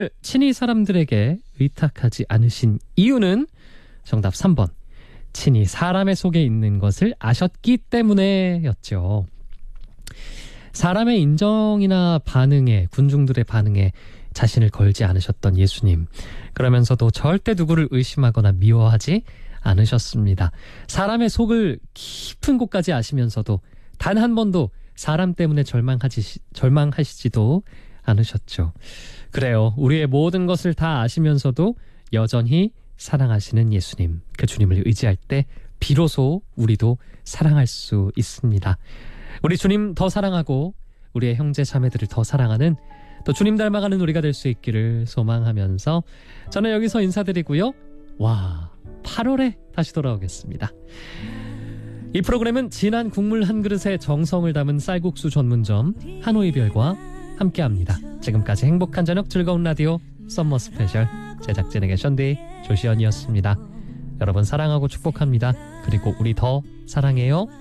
친히 사람들에게 의탁하지 않으신 이유는 정답 3번. 친히 사람의 속에 있는 것을 아셨기 때문에 였죠. 사람의 인정이나 반응에, 군중들의 반응에 자신을 걸지 않으셨던 예수님. 그러면서도 절대 누구를 의심하거나 미워하지 않으셨습니다. 사람의 속을 깊은 곳까지 아시면서도 단 한 번도 사람 때문에 절망하시지도 않으셨죠. 그래요. 우리의 모든 것을 다 아시면서도 여전히 사랑하시는 예수님. 그 주님을 의지할 때 비로소 우리도 사랑할 수 있습니다. 우리 주님 더 사랑하고 우리의 형제 자매들을 더 사랑하는, 또 주님 닮아가는 우리가 될 수 있기를 소망하면서 저는 여기서 인사드리고요. 8월에 다시 돌아오겠습니다. 이 프로그램은 진한 국물 한 그릇에 정성을 담은 쌀국수 전문점 한오이별과 함께합니다. 지금까지 행복한 저녁 즐거운 라디오 썸머 스페셜, 제작진에게 션디 조시연이었습니다. 여러분 사랑하고 축복합니다. 그리고 우리 더 사랑해요.